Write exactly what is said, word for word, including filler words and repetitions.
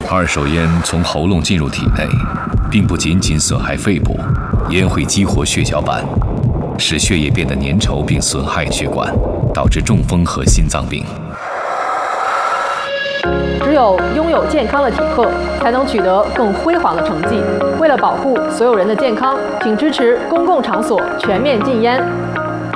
二手烟从喉咙进入体内，并不仅仅损害肺部，烟会激活血小板，使血液变得粘稠并损害血管，导致中风和心脏病。 只有拥有健康的体魄，才能取得更辉煌的成绩。为了保护所有人的健康，请支持公共场所全面禁烟。